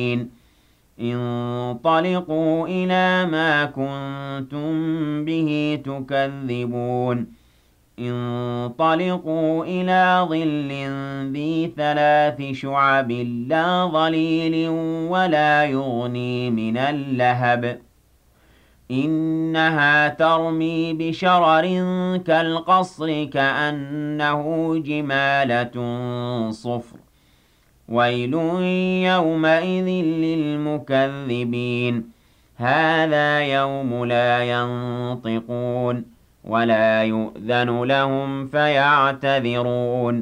انطلقوا إلى ما كنتم به تكذبون انطلقوا إلى ظل ذي 3 شعب لا ظليل ولا يغني من اللهب إنها ترمي بشرر كالقصر كأنه جمالة صفر ويل يومئذ للمكذبين هذا يوم لا ينطقون ولا يؤذن لهم فيعتذرون